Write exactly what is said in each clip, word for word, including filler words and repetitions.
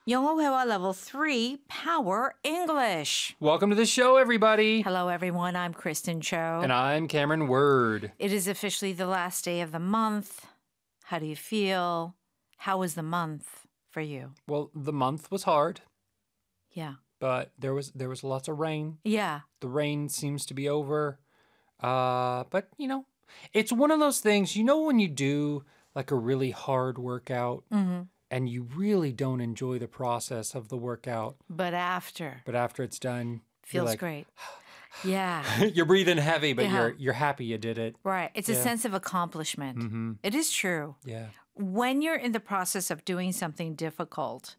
영어 회화 level three, Power English. Welcome to the show, everybody. Hello, everyone. I'm Kristen Cho. And I'm Cameron Word. It is officially the last day of the month. How do you feel? How was the month for you? Well, the month was hard, Yeah. but there was there was lots of rain. Yeah. The rain seems to be over. Uh, but, you know, it's one of those things, you know when you do like a really hard workout Mm-hmm. and you really don't enjoy the process of the workout, But after. but after it's done, you're Feels like, great. Yeah. you're breathing heavy, but Yeah. you're you're happy you did it. Right. It's a Yeah. sense of accomplishment. Mm-hmm. It is true. Yeah. When you're in the process of doing something difficult,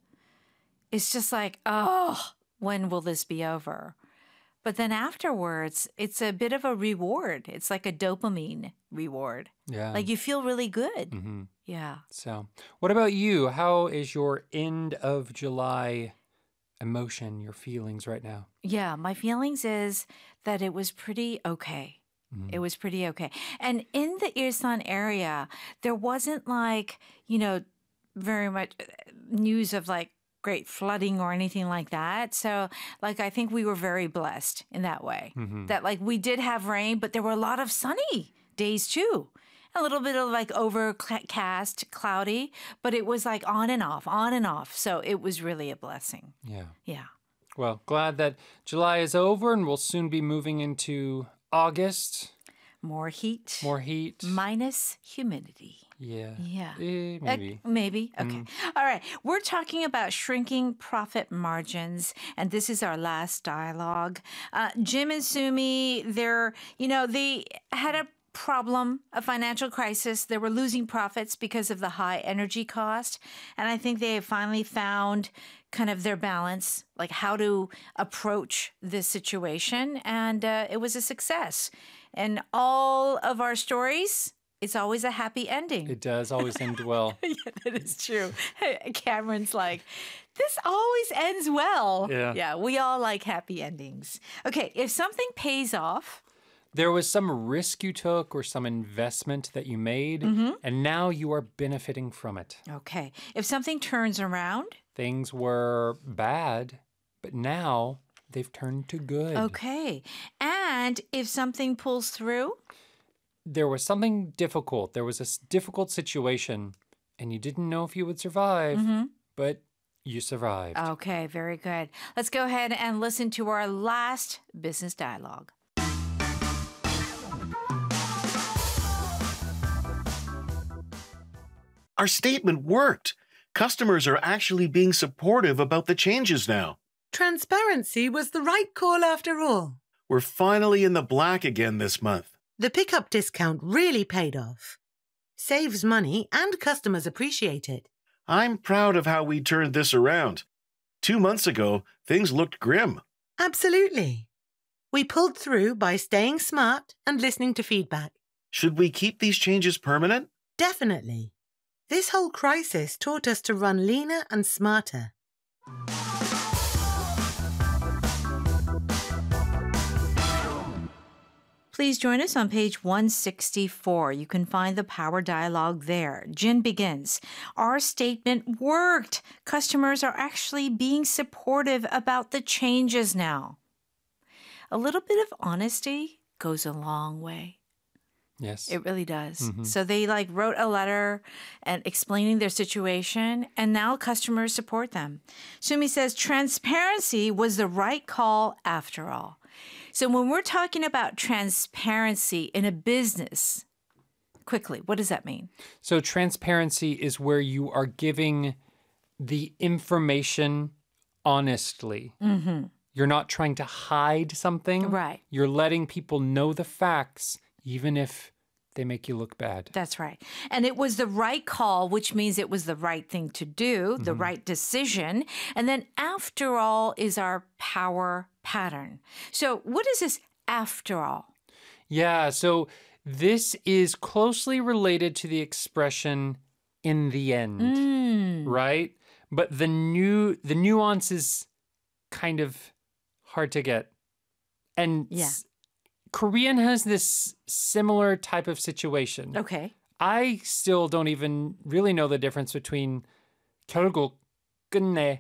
it's just like, oh, when will this be over? But then afterwards, it's a bit of a reward. It's like a dopamine reward. Yeah. Like you feel really good. Mm-hmm. Yeah. So, what about you? How is your end of July emotion, your feelings right now? Yeah. My feelings is that it was pretty okay. It was pretty okay. And in the Ilsan area, there wasn't like, you know, very much news of like great flooding or anything like that. So, like, I think we were very blessed in that way. Mm-hmm. That, like, we did have rain, but there were a lot of sunny days too. A little bit of like overcast, cloudy, but it was like on and off, on and off. So it was really a blessing. Yeah. Yeah. Well, glad that July is over and we'll soon be moving into August. More heat. More heat. Minus humidity. Yeah. Yeah. Eh, Uh, maybe. maybe. Okay. All right. We're talking about shrinking profit margins, and this is our last dialogue. Uh, Jim and Sumi, they're, you know, they had a problem, a financial crisis. They were losing profits because of the high energy cost. And I think they have finally found kind of their balance, like how to approach this situation. And uh, it was a success. And all of our stories, it's always a happy ending. It does always end well. Yeah, that is true. Cameron's like, this always ends well. Yeah. Yeah, we all like happy endings. Okay, if something pays off, There was some risk you took or some investment that you made, and now you are benefiting from it. okay. If something turns around, Things were bad, but now they've turned to good. okay. And if something pulls through, There was something difficult. There was a s- difficult situation, and you didn't know if you would survive, but you survived. okay, very good. Let's go ahead and listen to our last business dialogue. Our statement worked. Customers are actually being supportive about the changes now. Transparency was the right call after all. We're finally in the black again this month. The pickup discount really paid off. Saves money and customers appreciate it. I'm proud of how we turned this around. Two months ago, things looked grim. Absolutely. We pulled through by staying smart and listening to feedback. Should we keep these changes permanent? Definitely. This whole crisis taught us to run leaner and smarter. Please join us on page one sixty-four. You can find the power dialogue there. Jin begins. Our statement worked. Customers are actually being supportive about the changes now. A little bit of honesty goes a long way. Yes. It really does. So they like wrote a letter and explaining their situation, and now customers support them. Sumi says transparency was the right call after all. So when we're talking about transparency in a business, quickly, what does that mean? So transparency is where you are giving the information honestly. Mm-hmm. You're not trying to hide something. Right. You're letting people know the facts, even if they make you look bad. That's right. And it was the right call, which means it was the right thing to do, the right decision. And then after all is our power pattern. So what is this after all? Yeah, so this is closely related to the expression in the end, Mm. right? But the new the nuance is kind of hard to get. And Yeah. s- Korean has this similar type of situation. Okay. I still don't even really know the difference between 결국 끝내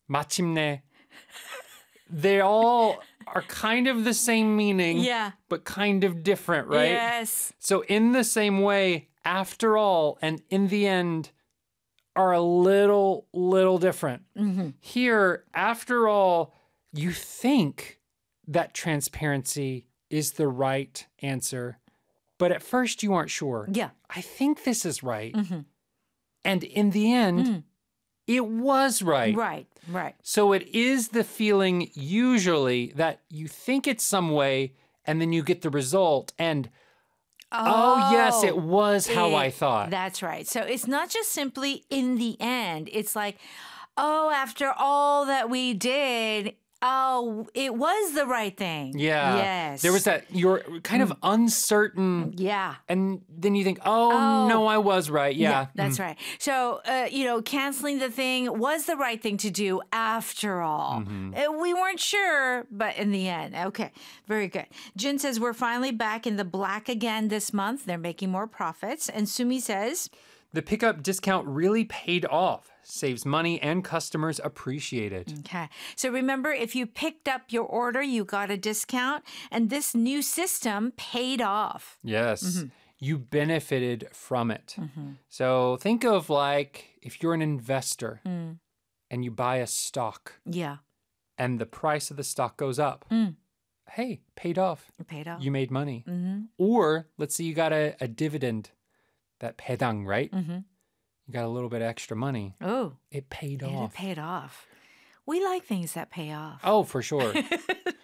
마침내. They all are kind of the same meaning, Yeah. but kind of different, right? Yes. So in the same way, after all and in the end are a little, little different. Mm-hmm. Here, after all, you think that transparency is the right answer, but at first you aren't sure. Yeah. I think this is right. Mm-hmm. And in the end, Mm. it was right. Right, right. So it is the feeling usually that you think it's some way and then you get the result and oh, yes, it was how I it- thought. That's right. So it's not just simply in the end. It's like, oh, after all that we did, oh, it was the right thing. Yeah. Yes. There was that, you're kind of uncertain. Yeah. And then you think, oh, Oh. no, I was right. Yeah. that's right. So, uh, you know, canceling the thing was the right thing to do after all. Mm-hmm. Uh, we weren't sure, but in the end, okay, very good. Jin says we're finally back in the black again this month. They're making more profits. And Sumi says, The pickup discount really paid off. Saves money and customers appreciate it. okay. So remember, if you picked up your order, you got a discount, and this new system paid off. Yes. You benefited from it. So think of like if you're an investor Mm. and you buy a stock Yeah, and the price of the stock goes up. Mm. Hey, paid off. it paid off. You made money. Mm-hmm. Or let's say you got a, a dividend, that pedang, right? Mm-hmm. You got a little bit extra money. Oh, It paid it off. paid off. We like things that pay off. Oh, for sure.